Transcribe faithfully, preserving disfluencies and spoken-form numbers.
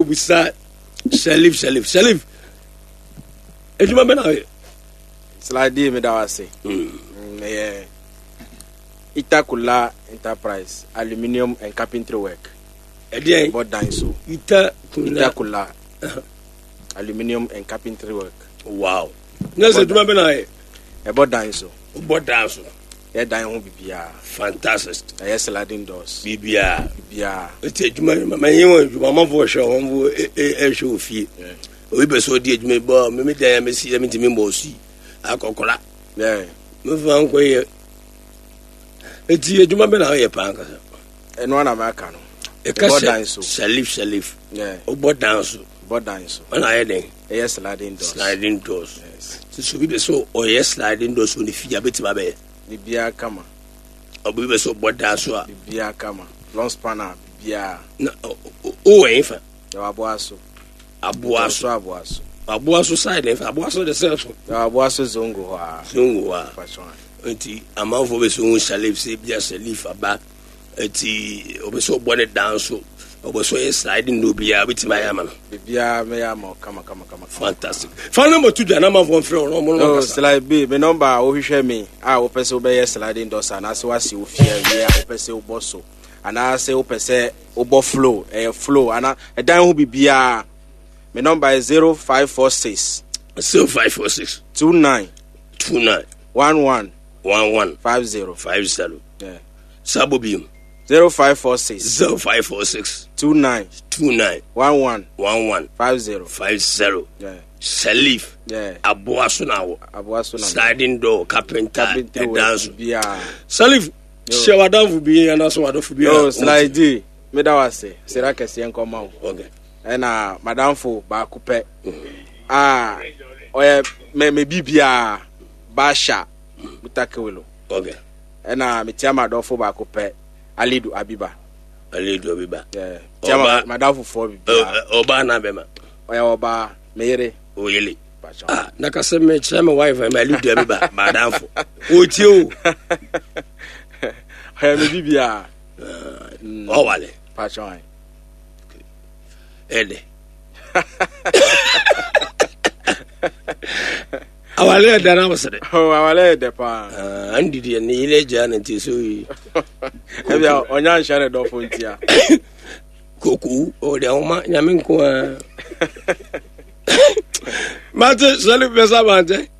Ubisa Salif Salif Salif. Ejuma bena we. Slide me da wase. Mm. Yeah. Itakula Enterprise aluminium and carpentry work. Edian Board Danso. Itakula Itakula aluminium and carpentry work. Wow. Nase ejuma bena we. E board Danso. Board Danso. Yeah, dan ho bibia. Fantastic. Yeah, sliding doors. Bibia. Bibia. Ete ejuma mama yin ejuma ma fo show won bo e show fie. We be so di ejuma bo me me dan me si me ntimi mo si. Akokola. Yeah. Me fa nko ye. Eti ejuma be na ye pa nka. E no na ma ka no. E ka Salif Salif. Yeah. O board Danso. Board Danso. Ona ye den. Yeah, sliding doors. Sliding doors. Yes. So we be so o yes sliding doors on the fie abetima be. Bibia kama. Obi be so board Danso a. Bibia kama. Long spanner bibia. Na o e fa. Ya aboaso. Aboaso aboaso. Aboaso side e fa aboaso de self. Ya aboaso zongo ho a. Zongo a. Pachon. Enti amanfo be so Salif se bia Salif aba. Enti obi so board Danso. Obi so yes sliding no bia betima ya ma. Bibia me ya ma kama kama kama. Fantastic. Phone number two na ma phone free no mo no. No, slide B, me number o hwehwe me. Ah, o pese o be yes sliding doors ana se wasi o fie wi a o pese o boso. Ana se o pese o bo flow, eh flow ana e dan ho bibia. Me number is zero five four six zero five four six two nine two nine one one one one five zero five zero. Yeah. Sabobium zero five four six zero five four six two nine two nine one one one one five zero five zero. Yeah. Salif. Yeah. Aboaso na wo. Aboaso na. Sliding door carpenter e dance. Bia. Salif. Shewa danfu bi ana so wadofu bi. No, slide me da wase. Sira kese nkoma wo. Okay. Ena madamfo ba kupe. Ah, oye me me bibia basha mutakewelo. Okay. Ena me tiama dofo ba kupe Alidu Abiba. Alidu Abiba. Yeah. Tiama madamfo fo bibia. Oba na bema. Oya oba meyere. Oyele. Ah, nakase me chama wife me Alidu Abiba madamfo. Oti o. Oya me bibia. O wale. Pachon. Ede. Awale dana wasere. Oh, awale de pa. Ah, andi di ni ile jana nti so yi. Ebia onya nshare do fo ntia. Koku o de oma nyame nko a. Mate Salif pesa bante.